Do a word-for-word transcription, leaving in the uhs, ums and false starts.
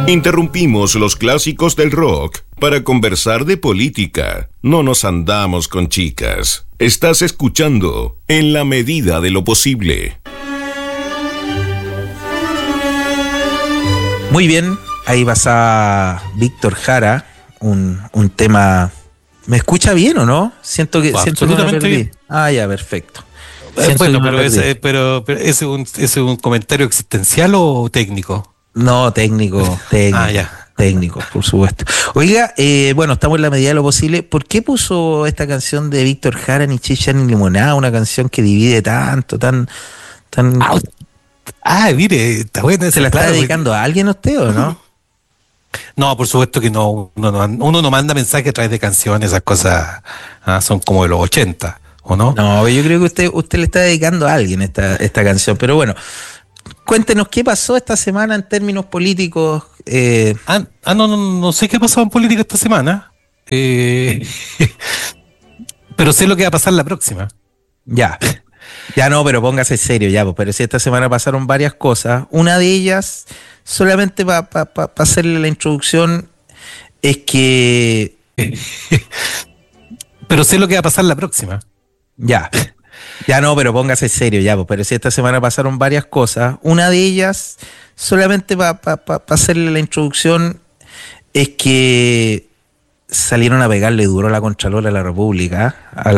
Interrumpimos los clásicos del rock para conversar de política. No nos andamos con chicas. Estás escuchando En la medida de lo posible. Muy bien, ahí pasa Víctor Jara, un, un tema... ¿Me escucha bien o no? Siento que, siento que me perdí. Bien. Ah, ya, perfecto. Eh, bueno, pero ese, pero, pero ¿ese es un, ese es un comentario existencial o técnico? No, técnico, técnico. Ah, ya. Técnico, por supuesto. Oiga, eh, bueno, estamos en la medida de lo posible. ¿Por qué puso esta canción de Víctor Jara, ni chicha ni limonada? Una canción que divide tanto, tan... tan... Ah, ah mire, está buena. ¿Se la está claro, dedicando a alguien usted o no? No, por supuesto que no. Uno no, uno no manda mensajes a través de canciones, esas cosas ah, son como de los ochenta, ¿o no? No, yo creo que usted usted le está dedicando a alguien esta, esta canción, pero bueno, cuéntenos qué pasó esta semana en términos políticos. Eh... Ah, ah, no, no, no sé qué ha pasado en política esta semana, eh, pero sé lo que va a pasar la próxima. Ya, ya no, pero póngase serio ya, pues, pero si esta semana pasaron varias cosas, una de ellas... Solamente para pa, pa, pa hacerle la introducción, es que... Pero sé lo que va a pasar la próxima. Ya, ya no, pero póngase serio ya, pues, pero si esta semana pasaron varias cosas, una de ellas, solamente para pa, pa, pa hacerle la introducción, es que salieron a pegarle duro a la Contralora de la República, a la